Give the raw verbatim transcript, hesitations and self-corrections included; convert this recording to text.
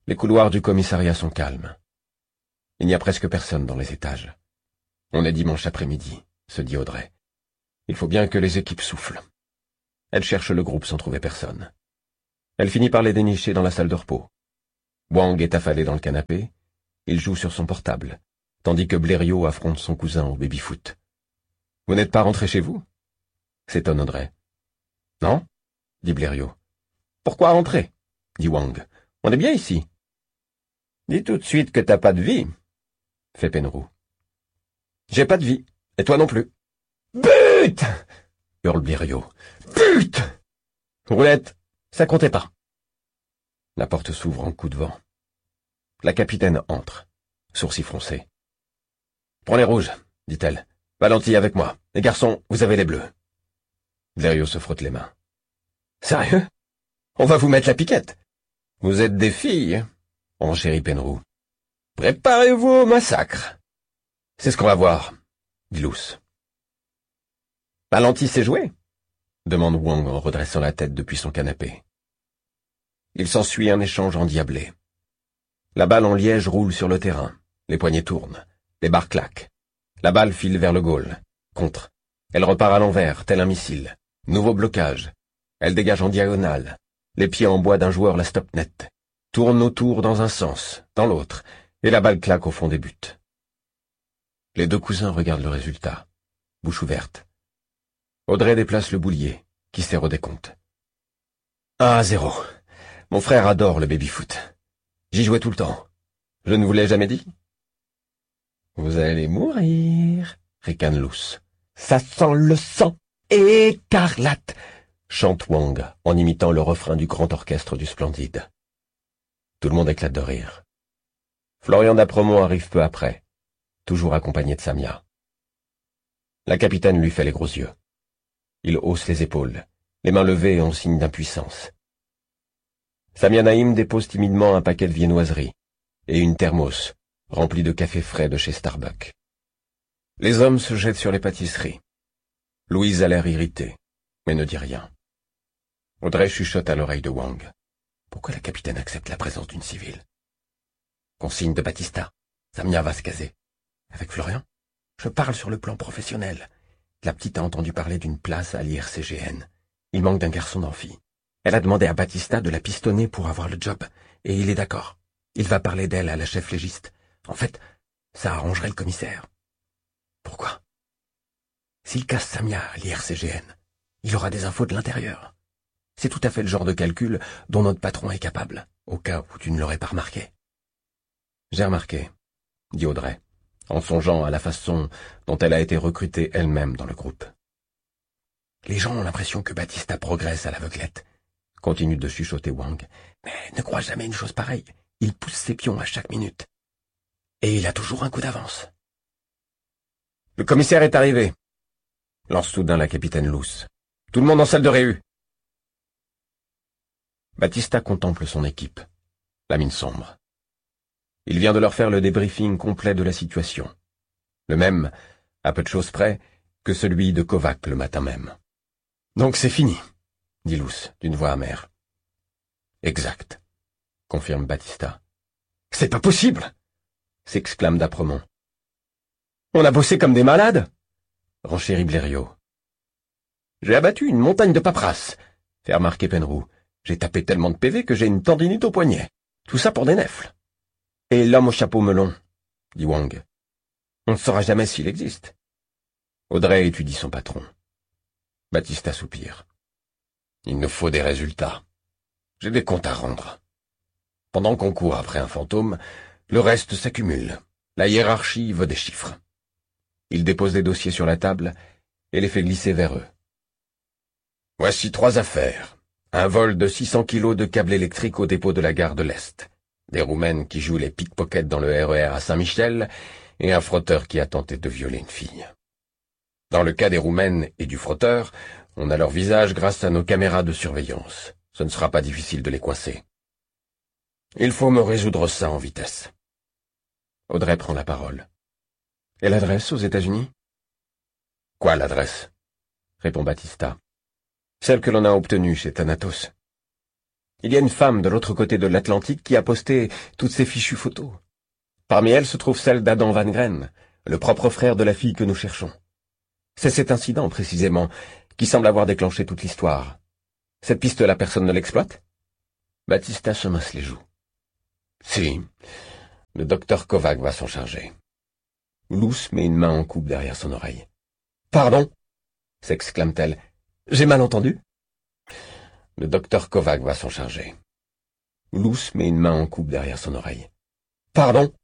Les couloirs du commissariat sont calmes. Il n'y a presque personne dans les étages. On est dimanche après-midi, se dit Audrey. Il faut bien que les équipes soufflent. Elle cherche le groupe sans trouver personne. Elle finit par les dénicher dans la salle de repos. Wang est affalé dans le canapé. Il joue sur son portable, tandis que Blériot affronte son cousin au baby-foot. « Vous n'êtes pas rentré chez vous ?» s'étonne Audrey. « Non ?» dit Blériot. « Pourquoi rentrer ?» dit Wang. « On est bien ici. »« Dis tout de suite que t'as pas de vie, » fait Penroux. « J'ai pas de vie, et toi non plus. »« But !» hurle Blériot. « But !» Roulette, ça comptait pas. La porte s'ouvre en coup de vent. La capitaine entre, sourcils froncés. « Prends les rouges, » dit-elle. « Valentille avec moi. Les garçons, vous avez les bleus. » Blériot se frotte les mains. « Sérieux? On va vous mettre la piquette. Vous êtes des filles, » renchérit Penroux. « Préparez-vous au massacre. » C'est ce qu'on va voir, dit Luce. « Valentille sait jouer ?» demande Wang en redressant la tête depuis son canapé. Il s'ensuit un échange endiablé. La balle en liège roule sur le terrain. Les poignets tournent. Les barres claquent. La balle file vers le goal. Contre. Elle repart à l'envers, tel un missile. Nouveau blocage. Elle dégage en diagonale. Les pieds en bois d'un joueur la stoppent net. Tourne autour dans un sens, dans l'autre, et la balle claque au fond des buts. Les deux cousins regardent le résultat, bouche ouverte. Audrey déplace le boulier, qui sert au décompte. un à zéro. Mon frère adore le baby-foot. J'y jouais tout le temps. Je ne vous l'ai jamais dit? Vous allez mourir, ricane Luce. Ça sent le sang écarlate, chante Wang en imitant le refrain du grand orchestre du Splendide. Tout le monde éclate de rire. Florian d'Apremont arrive peu après, toujours accompagné de Samia. La capitaine lui fait les gros yeux. Il hausse les épaules, les mains levées en signe d'impuissance. Samia Naïm dépose timidement un paquet de viennoiseries et une thermos remplie de café frais de chez Starbucks. Les hommes se jettent sur les pâtisseries. Louise a l'air irritée, mais ne dit rien. Audrey chuchote à l'oreille de Wang. Pourquoi la capitaine accepte la présence d'une civile? Consigne de Batista. Samia va se caser. Avec Florian? Je parle sur le plan professionnel. La petite a entendu parler d'une place à l'I R C G N. Il manque d'un garçon d'amphi. Elle a demandé à Batista de la pistonner pour avoir le job, et il est d'accord. Il va parler d'elle à la chef légiste. En fait, ça arrangerait le commissaire. Pourquoi? S'il casse Samia à l'I R C G N, il aura des infos de l'intérieur. C'est tout à fait le genre de calcul dont notre patron est capable, au cas où tu ne l'aurais pas remarqué. J'ai remarqué, dit Audrey, en songeant à la façon dont elle a été recrutée elle-même dans le groupe. Les gens ont l'impression que Batista progresse à l'aveuglette, continue de chuchoter Wang, mais ne crois jamais une chose pareille, il pousse ses pions à chaque minute. Et il a toujours un coup d'avance. Le commissaire est arrivé, lance soudain la capitaine Luce. Tout le monde en salle de réu. Batista contemple son équipe, la mine sombre. Il vient de leur faire le débriefing complet de la situation. Le même, à peu de choses près, que celui de Kovac le matin même. Donc c'est fini, dit Luce d'une voix amère. Exact, confirme Batista. C'est pas possible, s'exclame d'Apremont. On a bossé comme des malades, renchérit Blériot. J'ai abattu une montagne de paperasse, fait remarquer Penroux. J'ai tapé tellement de P V que j'ai une tendinite au poignet. Tout ça pour des nèfles. Et l'homme au chapeau melon, dit Wang. On ne saura jamais s'il existe. Audrey étudie son patron. Batista soupire. Il nous faut des résultats. J'ai des comptes à rendre. Pendant qu'on court après un fantôme, le reste s'accumule. La hiérarchie veut des chiffres. Il dépose des dossiers sur la table et les fait glisser vers eux. Voici trois affaires. Un vol de six cents kilos de câbles électriques au dépôt de la gare de l'Est. Des Roumaines qui jouent les pickpockets dans le R E R à Saint-Michel et un frotteur qui a tenté de violer une fille. Dans le cas des Roumaines et du frotteur, on a leur visage grâce à nos caméras de surveillance. Ce ne sera pas difficile de les coincer. Il faut me résoudre ça en vitesse. Audrey prend la parole. Et l'adresse aux États-Unis? Quoi l'adresse? Répond Batista. Celle que l'on a obtenue chez Thanatos. Il y a une femme de l'autre côté de l'Atlantique qui a posté toutes ces fichues photos. Parmi elles se trouve celle d'Adam Van Gren, le propre frère de la fille que nous cherchons. C'est cet incident, précisément, qui semble avoir déclenché toute l'histoire. Cette piste-là, personne ne l'exploite? Baptista se masse les joues. Si, le docteur Kovac va s'en charger. Luce met une main en coupe derrière son oreille. Pardon? S'exclame-t-elle. J'ai mal entendu? Le docteur Kovac va s'en charger. Luce met une main en coupe derrière son oreille. Pardon?